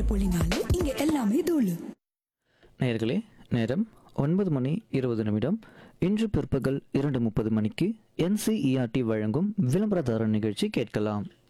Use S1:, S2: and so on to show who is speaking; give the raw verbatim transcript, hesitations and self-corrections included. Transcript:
S1: ரெண்டு புள்ளி நாலு இங்க எல்லாமே தூளு.
S2: நேயர்களே, நேரம் ஒன்பது மணி இருபது நிமிடம். இன்று பிற்பகல் இரண்டு முப்பது மணிக்கு என்சிஇஆர்டி வழங்கும் விளம்பரதாரர் நிகழ்ச்சி கேட்கலாம்.